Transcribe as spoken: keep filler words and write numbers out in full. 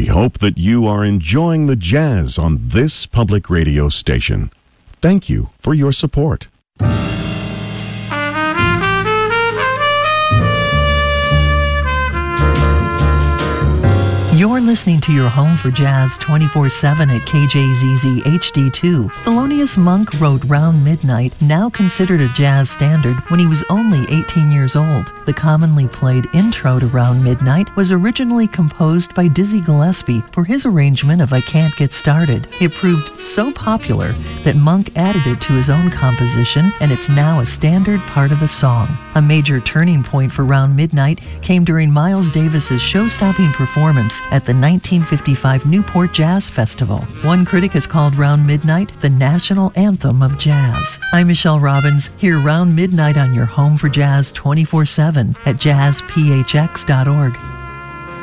hope that you are enjoying the jazz on this public radio station. Thank you for your support. You're listening to your home for jazz twenty-four seven at K J Z Z H D two. Thelonious Monk wrote Round Midnight, now considered a jazz standard, when he was only eighteen years old. The commonly played intro to Round Midnight was originally composed by Dizzy Gillespie for his arrangement of I Can't Get Started. It proved so popular that Monk added it to his own composition, and it's now a standard part of the song. A major turning point for Round Midnight came during Miles Davis's show-stopping performance at the nineteen fifty-five Newport Jazz Festival. One critic has called Round Midnight the national anthem of jazz. I'm Michelle Robbins. Hear Round Midnight on your home for jazz twenty-four seven at jazz p h x dot org.